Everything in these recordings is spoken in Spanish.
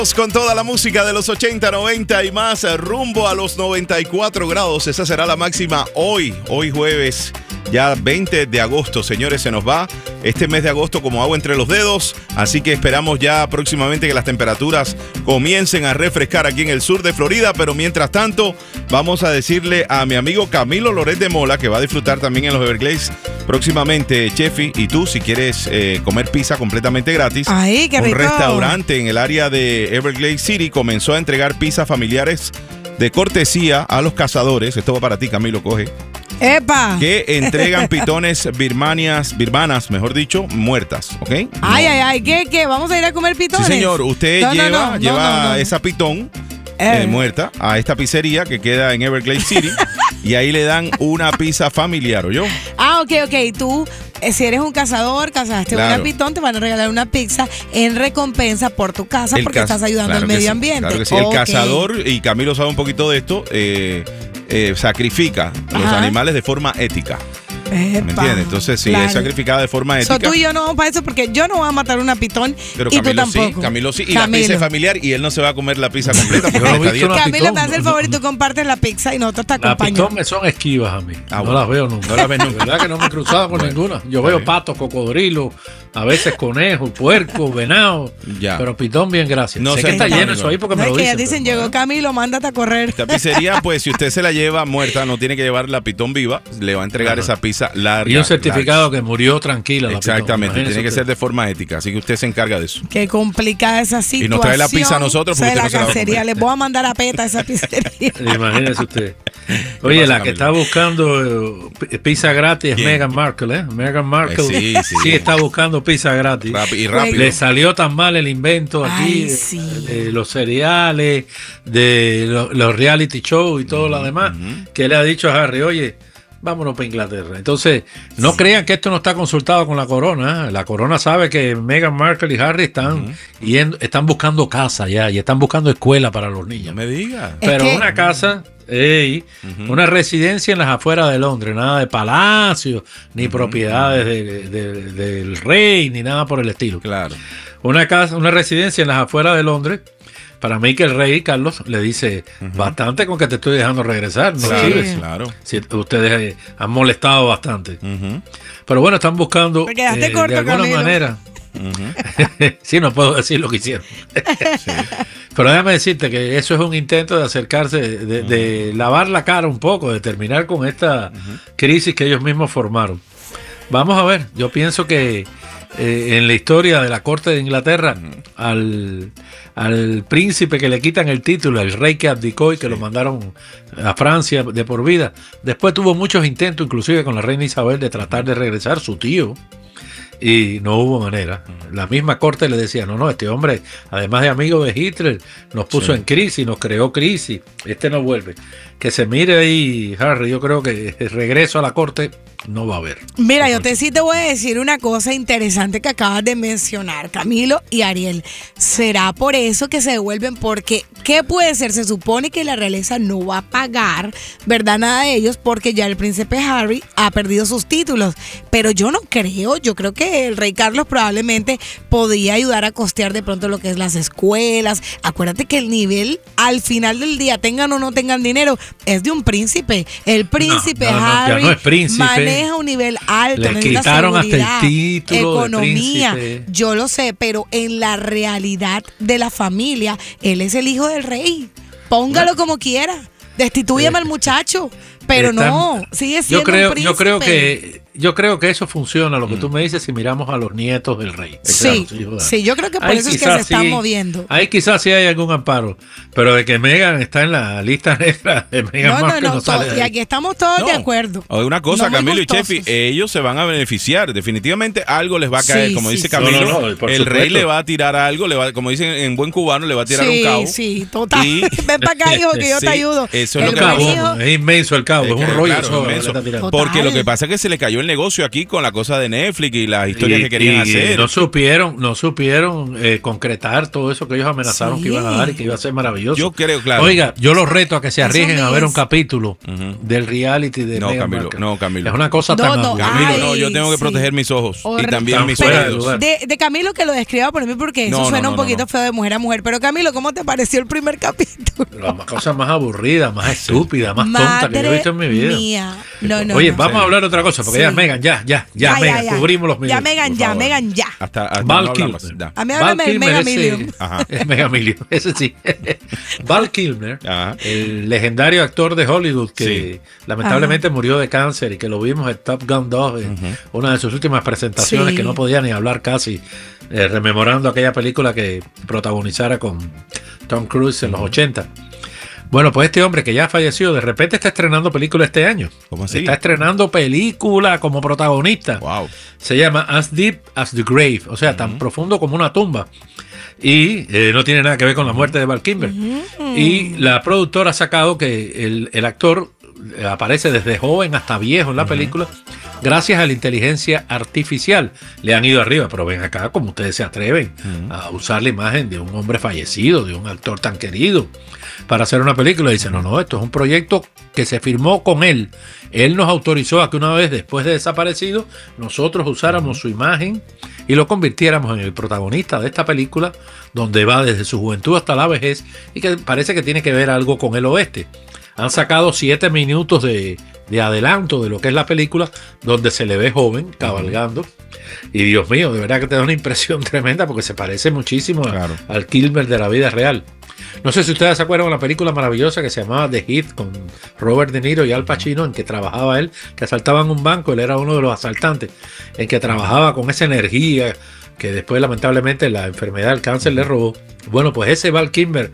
Con toda la música de los 80, 90 y más, rumbo a los 94 grados. Esa será la máxima hoy jueves, ya 20 de agosto. Señores, se nos va este mes de agosto como agua entre los dedos. Así que esperamos ya próximamente que las temperaturas comiencen a refrescar aquí en el sur de Florida. Pero mientras tanto, vamos a decirle a mi amigo Camilo Loret de Mola, que va a disfrutar también en los Everglades próximamente, Chefi. Y tú, si quieres comer pizza completamente gratis, ¡ay, qué rico! Un restaurante en el área de Everglades City comenzó a entregar pizzas familiares de cortesía a los cazadores. Esto va para ti, Camilo, coge. ¡Epa! Que entregan pitones birmanas, mejor dicho, muertas, ¿ok? Ay, ¿qué? ¿Vamos a ir a comer pitones? Sí, señor. Usted lleva esa pitón muerta a esta pizzería que queda en Everglades City y ahí le dan una pizza familiar, ¿oyó? Ok. Tú, si eres un cazador, cazaste una pitón, te van a regalar una pizza en recompensa por tu casa porque estás ayudando al medio ambiente. Claro que sí. El cazador, y Camilo sabe un poquito de esto, sacrifica los animales de forma ética. ¿Me entiendes? Entonces, sí, es sacrificada de forma ética. Tú y yo no vamos para eso porque yo no voy a matar una pitón. Pero y Camilo tú tampoco. Camilo sí. Y la pizza es familiar y él no se va a comer la pizza completa. Camilo, te hace el favor y tú compartes la pizza y nosotros te acompañamos. Las pitones son esquivas a mí. No las veo nunca. No las ves nunca. La verdad que no me he cruzado con ninguna. Yo veo patos, cocodrilos, a veces conejos, puercos, venados. Pero pitón, bien, gracias. No sé que está lleno eso ahí porque me lo dicen. Que dicen, llegó Camilo, mándate a correr. Esta pizzería, pues, si usted se la lleva muerta, no tiene que llevar la pitón viva. Le va a entregar esa pizza larga. Y un certificado que murió tranquila. Exactamente, la pitón. tiene que ser de forma ética. Así que usted se encarga de eso. Qué complicada esa situación. Y nos trae la pizza a nosotros porque usted no se la va a comer. Les voy a mandar a PETA a esa pizzería. Imagínese usted. Oye, la que está buscando pizza gratis es Meghan Markle, ¿eh? Meghan Markle sí está buscando pizza gratis. Y rápido. Le salió tan mal el invento aquí de los cereales, de los reality shows y todo lo demás, que le ha dicho a Harry, oye, vámonos para Inglaterra. Entonces, no crean que esto no está consultado con la corona. La corona sabe que Meghan Markle y Harry están buscando casa ya y están buscando escuela para los niños. No me diga. Pero una casa, una residencia en las afueras de Londres, nada de palacios, ni propiedades del rey, ni nada por el estilo. Claro. Una residencia en las afueras de Londres. Para mí que el rey Carlos le dice, bastante con que te estoy dejando regresar. ¿No? Claro. Si ustedes han molestado bastante. Pero bueno, están buscando de alguna manera. Sí, no puedo decir lo que hicieron. Pero déjame decirte que eso es un intento de acercarse, de lavar la cara un poco, de terminar con esta crisis que ellos mismos formaron. Vamos a ver, yo pienso que en la historia de la corte de Inglaterra, al príncipe que le quitan el título, el rey que abdicó y que lo mandaron a Francia de por vida, después tuvo muchos intentos, inclusive con la reina Isabel, de tratar de regresar, su tío, y no hubo manera. La misma corte le decía, no, este hombre, además de amigo de Hitler, nos puso en crisis, nos creó crisis, no vuelve. Que se mire ahí, Harry, yo creo que el regreso a la corte no va a haber. Mira, sí te voy a decir una cosa interesante que acabas de mencionar, Camilo y Ariel. ¿Será por eso que se devuelven? Porque, ¿qué puede ser? Se supone que la realeza no va a pagar, ¿verdad? Nada de ellos, porque ya el príncipe Harry ha perdido sus títulos. Pero yo no creo, yo creo que el rey Carlos probablemente podía ayudar a costear de pronto lo que es las escuelas. Acuérdate que el nivel, al final del día, tengan o no tengan dinero, es de un príncipe. El príncipe Harry no es príncipe. Maneja un nivel alto. Le quitaron hasta el título economía, de príncipe. Yo lo sé, pero en la realidad de la familia, él es el hijo del rey. Póngalo como quiera. Destituyame al muchacho. Pero no, sigue siendo un príncipe. Yo creo que eso funciona, lo que tú me dices, si miramos a los nietos del rey. Sí, yo creo que por eso es que se están moviendo. Ahí quizás sí hay algún amparo, pero de que Meghan está en la lista negra de Meghan Markle no sale. Y aquí estamos todos de acuerdo. Una cosa, Camilo y Chefi, ellos se van a beneficiar. Definitivamente algo les va a caer. Como dice Camilo, el rey le va a tirar algo, como dicen en buen cubano, le va a tirar un cabo. Sí, total. Ven para acá, hijo, que yo te ayudo. Eso es lo que es inmenso el cabo, es un rollo. Porque lo que pasa es que se le cayó el negocio aquí con la cosa de Netflix y las historias que querían hacer. No supieron concretar todo eso que ellos amenazaron que iban a dar y que iba a ser maravilloso. Yo creo, claro. Oiga, yo los reto a que se arriesguen a ver un capítulo del reality de Meghan Markle. No, Camilo. Es una cosa tan... Camilo, yo tengo que proteger mis ojos y también mis oídos. De Camilo que lo describa por mí porque eso suena un poquito feo de mujer a mujer. Pero Camilo, ¿cómo te pareció el primer capítulo? La cosa más aburrida, más estúpida, más tonta que yo he visto en mi vida. Mía. Oye, vamos a hablar de otra cosa, porque ya Meghan, ya, Meghan, cubrimos los minutos. Ya, Meghan, ya. Hasta Val Kilmer. A mí háblame del Mega Million. Es Mega Million, ese sí. Val Kilmer, el legendario actor de Hollywood que lamentablemente murió de cáncer y que lo vimos en Top Gun 2, en una de sus últimas presentaciones, que no podía ni hablar casi, rememorando aquella película que protagonizara con Tom Cruise en los 80. Bueno, pues este hombre que ya falleció, de repente está estrenando película este año. ¿Cómo así? Está estrenando película como protagonista. Wow. Se llama As Deep as the Grave, o sea, tan profundo como una tumba. Y no tiene nada que ver con la muerte de Val Kilmer. Y la productora ha sacado que el actor aparece desde joven hasta viejo en la película, gracias a la inteligencia artificial. Le han ido arriba, pero ven acá, como ustedes se atreven a usar la imagen de un hombre fallecido, de un actor tan querido, para hacer una película. Dicen, no, esto es un proyecto que se firmó con él. Él nos autorizó a que una vez después de desaparecido, nosotros usáramos su imagen y lo convirtiéramos en el protagonista de esta película, donde va desde su juventud hasta la vejez y que parece que tiene que ver algo con el oeste. Han sacado 7 minutos de adelanto de lo que es la película, donde se le ve joven, cabalgando. Y Dios mío, de verdad que te da una impresión tremenda porque se parece muchísimo al Kilmer de la vida real. No sé si ustedes se acuerdan de una película maravillosa que se llamaba The Heat, con Robert De Niro y Al Pacino, en que trabajaba él, que asaltaban un banco, él era uno de los asaltantes, en que trabajaba con esa energía que después lamentablemente la enfermedad del cáncer le robó. Bueno, pues ese Val Kilmer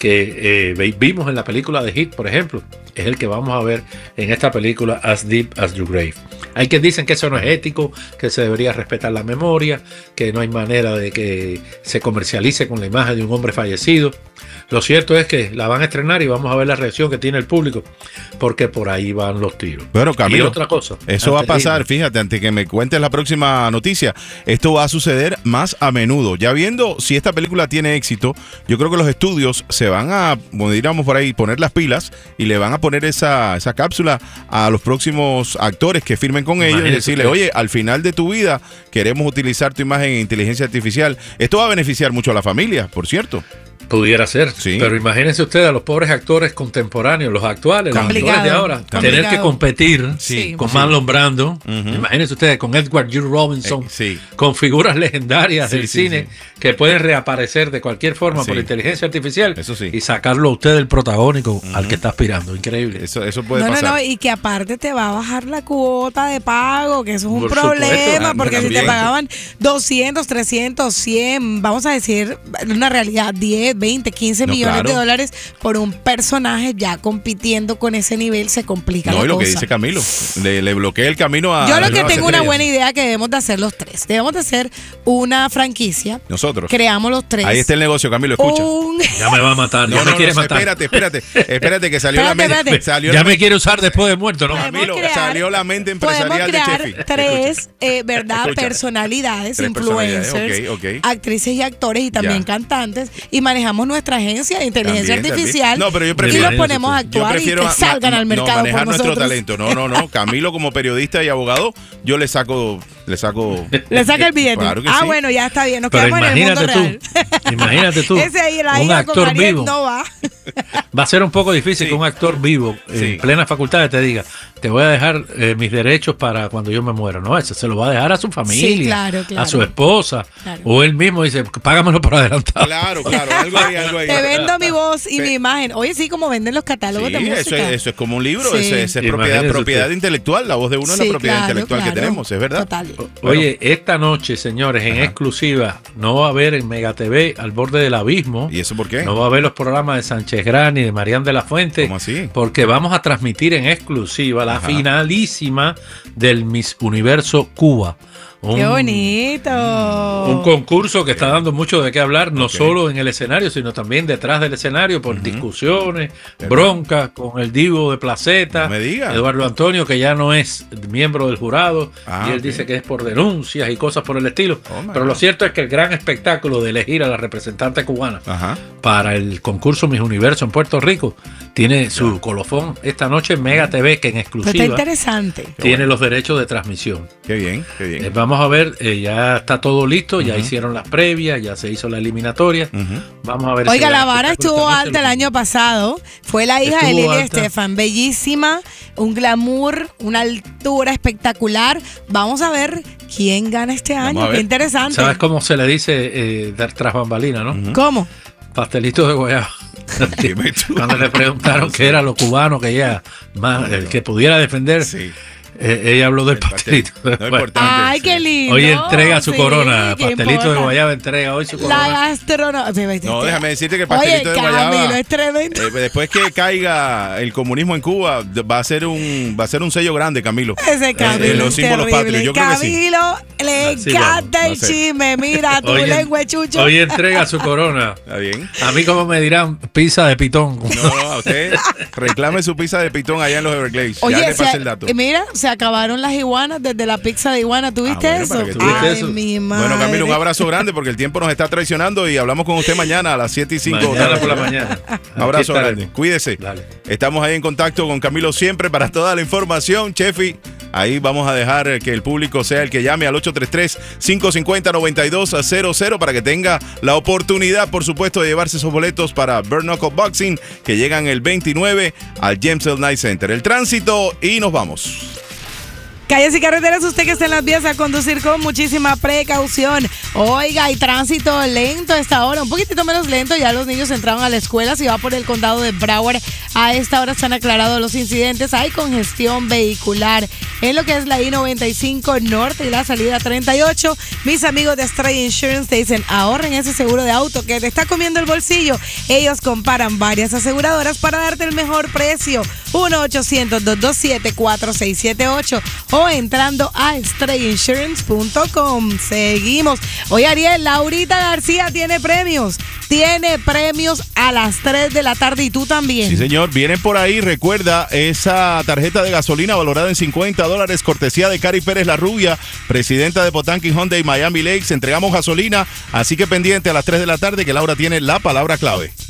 que vimos en la película de Hit, por ejemplo, es el que vamos a ver en esta película As Deep as Your Grave. Hay quienes dicen que eso no es ético, que se debería respetar la memoria, que no hay manera de que se comercialice con la imagen de un hombre fallecido. Lo cierto es que la van a estrenar y vamos a ver la reacción que tiene el público, porque por ahí van los tiros. Bueno, Camilo, y otra cosa, eso va a pasar, fíjate, antes que me cuentes la próxima noticia, esto va a suceder más a menudo. Ya viendo si esta película tiene éxito, yo creo que los estudios se van a, como diríamos por ahí, poner las pilas y le van a poner esa cápsula a los próximos actores que firmen con ellos y decirle, oye, al final de tu vida queremos utilizar tu imagen en inteligencia artificial. Esto va a beneficiar mucho a la familia, por cierto. Pudiera ser, sí. Pero imagínense ustedes a los pobres actores contemporáneos, los actuales, los actores de ahora, tener que competir con Marlon Brando, imagínense ustedes con Edward G. Robinson, con figuras legendarias del cine que pueden reaparecer de cualquier forma por inteligencia artificial y sacarlo a usted del protagónico al que está aspirando. Increíble. Eso puede pasar. No, y que aparte te va a bajar la cuota de pago, que eso es un problema, porque si te pagaban 200, 300, 100, vamos a decir una realidad, 10, 20, 15 millones de dólares por un personaje ya compitiendo con ese nivel, se complica la cosa. No, y lo que dice Camilo, le bloquea el camino a... Yo lo que tengo una buena idea que debemos de hacer los tres. Debemos de hacer una franquicia. Nosotros. Creamos los tres. Ahí está el negocio, Camilo, escucha. Ya me va a matar, ya me quiere matar. Espérate, que salió la mente. Ya me quiere usar después de muerto, ¿no? Camilo, salió la mente empresarial de Chefi. Tres, personalidades, influencers, actrices y actores y también cantantes, y manejamos nuestra agencia de inteligencia artificial. No, pero yo prefiero, y los ponemos a actuar y que salgan al mercado manejar por nosotros. Nuestro talento. No. Camilo, como periodista y abogado, yo le saco le saca el billete. Claro que bueno, ya está bien. Nos quedamos en el mundo real. Imagínate tú. Ese ahí, la un actor vivo. No va. Va a ser un poco difícil que un actor vivo en plena facultad te diga, te voy a dejar mis derechos para cuando yo me muera. No, eso se lo va a dejar a su familia, a su esposa, o él mismo dice, págamelo por adelantado. Claro, algo ahí. Te vendo mi voz y mi imagen. Oye, sí, como venden los catálogos de música. Eso es como un libro, es propiedad intelectual. La voz de uno es la propiedad intelectual que tenemos, es verdad. Total. Oye, esta noche, señores, en exclusiva, no va a haber en Mega TV Al Borde del Abismo. ¿Y eso por qué? No va a haber los programas de Sánchez Gran y de Marián de la Fuente. ¿Cómo así? Porque vamos a transmitir en exclusiva la finalísima del Miss Universo Cuba. ¡Qué bonito! Un concurso que está dando mucho de qué hablar, no solo en el escenario, sino también detrás del escenario, por discusiones, broncas con el divo de Placeta, No me diga. Eduardo Antonio, que ya no es miembro del jurado, y él ok. dice que es por denuncias y cosas por el estilo. Oh, my Pero lo God. cierto es que el gran espectáculo de elegir a la representante cubana Ajá. para el concurso Miss Universo en Puerto Rico tiene su colofón esta noche en Mega TV, que en Pero está exclusiva interesante. tiene los derechos de transmisión. Qué bien, qué bien. Vamos a ver, ya está todo listo, ya hicieron las previas, ya se hizo la eliminatoria. Vamos a ver. ese Oiga, gran la vara espectáculo estuvo esta noche. alta el año pasado. Fue la hija de Estuvo Lilia alta. Estefan. Bellísima, un glamour, una altura espectacular. Vamos a ver quién gana este Vamos a año. ver. Qué interesante. ¿Sabes cómo se le dice tras bambalina, no? ¿Cómo? Pastelitos de guayaba. Dime tú. Cuando le preguntaron qué era lo cubano que ella más, que pudiera defender, Sí. Ella habló del pastelito de No es guayaba. importante. Ay, sí. qué lindo. Hoy entrega su Sí, corona, ¿qué pastelito de importa? guayaba entrega hoy su La corona. gastronomía. No, déjame decirte que el Oye, pastelito de guayaba. Camilo, es tremendo. Después que caiga el comunismo en Cuba, va a ser un sello grande, Camilo. Ese Camilo los es símbolos terrible. patrios, yo creo que sí. Camilo le Así encanta vamos, el va a ser. chisme. Mira, tu Hoy en- lengua, chucho. Hoy entrega su corona. ¿Está bien? A mí, como me dirán, pizza de pitón. No, usted reclame su pizza de pitón allá en los Everglades. Oye, ya le pasé el dato. mira, se acabaron las iguanas desde la pizza de iguana. ¿Tuviste bueno, eso? para que tú veas. Ay, eso. mi madre. Bueno, Camilo, un abrazo grande porque el tiempo nos está traicionando y hablamos con usted mañana a las 7:05. Mañana por la mañana. Un abrazo Aquí grande. estaremos. Cuídese. Dale. Estamos ahí en contacto con Camilo siempre para toda la información. Chefi, ahí vamos a dejar que el público sea el que llame al 833-550-9200 para que tenga la oportunidad, por supuesto, de llevarse esos boletos para Bare Knuckle Boxing que llegan el 29 al James L. Knight Center. El tránsito y nos vamos. Calles y carreteras, usted que está en las vías a conducir con muchísima precaución. Oiga, hay tránsito lento a esta hora, un poquitito menos lento. Ya los niños entraron a la escuela. Si va por el condado de Broward, a esta hora están aclarados los incidentes. Hay congestión vehicular en lo que es la I-95 Norte y la salida 38. Mis amigos de Stray Insurance te dicen, ahorren ese seguro de auto que te está comiendo el bolsillo. Ellos comparan varias aseguradoras para darte el mejor precio. 1-800-227-4678 o entrando a strayinsurance.com. Seguimos. Oye, Ariel, Laurita García tiene premios. Tiene premios a las 3 de la tarde y tú también. Sí, señor. Vienen por ahí. Recuerda esa tarjeta de gasolina valorada en $50, cortesía de Cari Pérez La Rubia, presidenta de Potanqui Hyundai Miami Lakes. Entregamos gasolina, así que pendiente a las 3 de la tarde que Laura tiene la palabra clave.